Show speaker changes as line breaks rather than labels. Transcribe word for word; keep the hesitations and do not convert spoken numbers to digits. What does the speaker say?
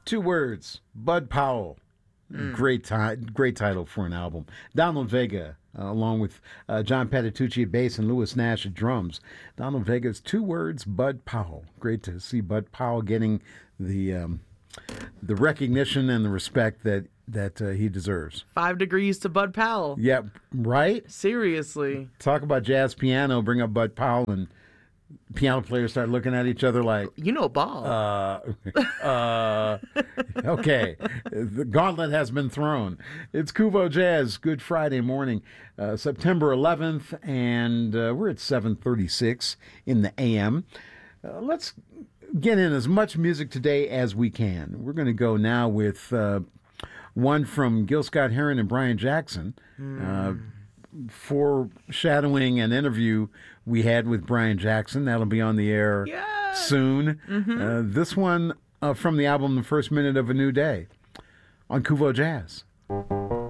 Two words, Bud Powell. Mm. Great, ti- great title for an album. Donald Vega, uh, along with uh, John Patitucci at bass and Louis Nash at drums. Donald Vega's Two Words, Bud Powell. Great to see Bud Powell getting the um, the recognition and the respect that that uh, he deserves.
Five degrees to Bud Powell.
Yep, right?
Seriously.
Talk about jazz piano, bring up Bud Powell, and piano players start looking at each other like,
you know, ball.
Uh, uh, okay, the gauntlet has been thrown. It's Kuvo Jazz. Good Friday morning, uh, September eleventh, and uh, we're at seven thirty-six in the A M. Uh, let's get in as much music today as we can. We're going to go now with uh, one from Gil Scott-Heron and Brian Jackson. Mm. Uh, foreshadowing an interview we had with Brian Jackson. That'll be on the air
yeah.
soon. Mm-hmm. Uh, this one uh, from the album The First Minute of a New Day on Kuvo Jazz.